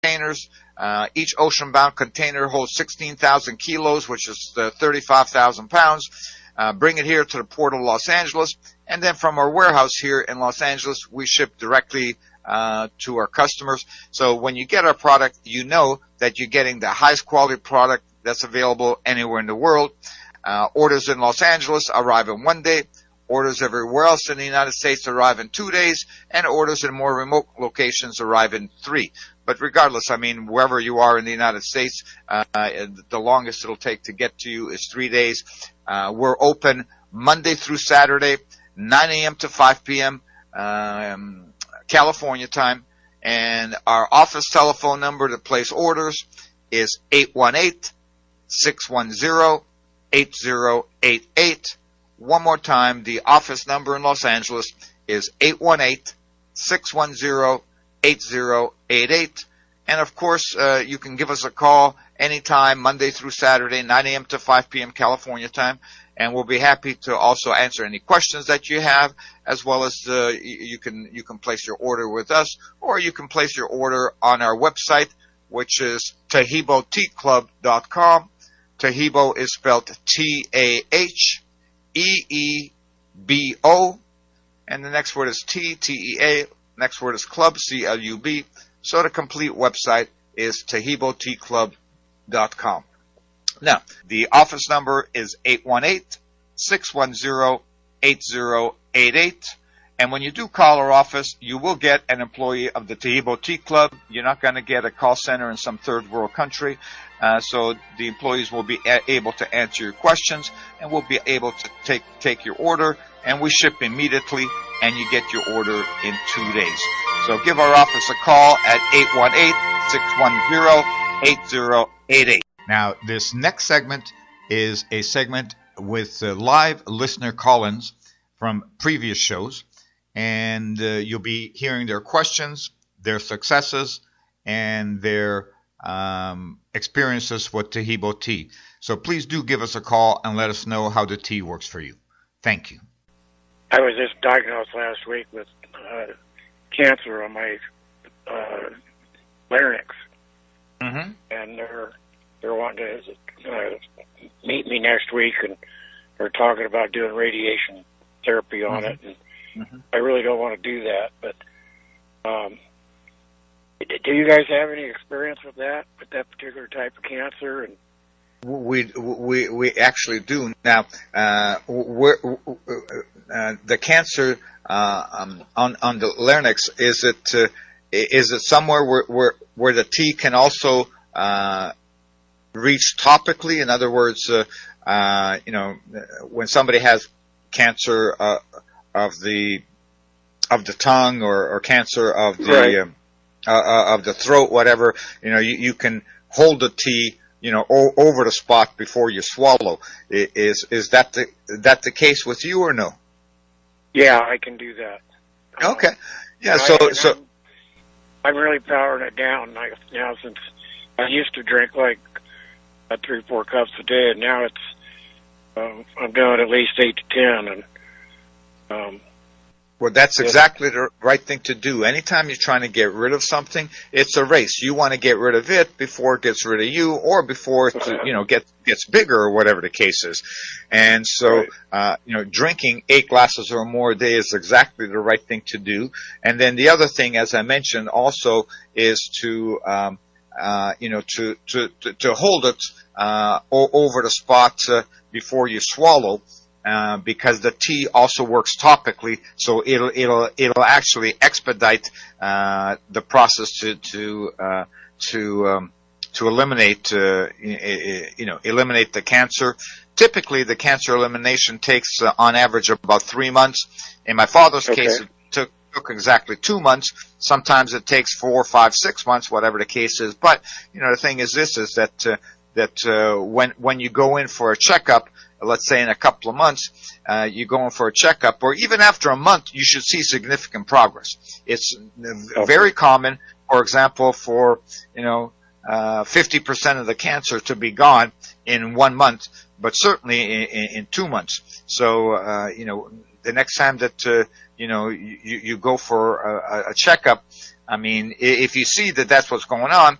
containers. Each ocean-bound container holds 16,000 kilos, which is 35,000 pounds. Bring it here to the port of Los Angeles, and then from our warehouse here in Los Angeles, we ship directly to our customers. So when you get our product, you know that you're getting the highest quality product that's available anywhere in the world. Orders in Los Angeles arrive in 1 day. Orders everywhere else in the United States arrive in 2 days, and orders in more remote locations arrive in 3. But regardless, I mean, wherever you are in the United States, the longest it'll take to get to you is 3 days. We're open Monday through Saturday, 9 a.m. to 5 p.m. California time. And our office telephone number to place orders is 818-610-8088. One more time, the office number in Los Angeles is 818-610-8088. And of course, you can give us a call anytime, Monday through Saturday, 9 a.m. to 5 p.m. California time. And we'll be happy to also answer any questions that you have, as well as you can place your order with us, or you can place your order on our website, which is TaheeboTeaClub.com. Taheebo is spelled T-A-H-E-E-B-O, and the next word is T-T-E-A, next word is club, C-L-U-B. So the complete website is TaheeboTeaClub.com. Now, the office number is 818-610-8088. And when you do call our office, you will get an employee of the Taheebo Tea Club. You're not going to get a call center in some third world country. So the employees will be able to answer your questions, and we'll be able to take your order, and we ship immediately, and you get your order in 2 days. So give our office a call at 818-610-8088. Now, this next segment is a segment with live listener call-ins from previous shows, and you'll be hearing their questions, their successes, and their experiences with Taheebo tea. So please do give us a call and let us know how the tea works for you. Thank you. I was just diagnosed last week with cancer on my larynx, and they're wanting to meet me next week, and they're talking about doing radiation therapy on it, and I really don't want to do that, but do you guys have any experience with that particular type of cancer? And we actually do. Now, the cancer on the larynx, is it somewhere where the tea can also reach topically? In other words, when somebody has cancer of the tongue or cancer of the of the throat, whatever, you can hold the tea, over the spot before you swallow. Is that the case with you or no? Yeah, I can do that. Okay. Yeah. I'm really powering it down now, since I used to drink like 3-4 cups a day, and now it's I'm doing at least 8 to 10, and well, that's exactly the right thing to do. Anytime you're trying to get rid of something, it's a race. You want to get rid of it before it gets rid of you, or before it gets bigger, or whatever the case is. And so, drinking 8 glasses or more a day is exactly the right thing to do. And then the other thing, as I mentioned, also is to hold it over the spot before you swallow. Because the tea also works topically, so it'll actually expedite the process to eliminate eliminate the cancer. Typically, the cancer elimination takes on average about 3 months. In my father's case, it took exactly 2 months. Sometimes it takes 4, 5, 6 months, whatever the case is. But the thing is that when you go in for a checkup, let's say in a couple of months, you go in for a checkup, or even after a month, you should see significant progress. It's very common, for example, for 50% of the cancer to be gone in 1 month, but certainly in 2 months. So the next time that you go for a checkup, I mean, if you see that that's what's going on,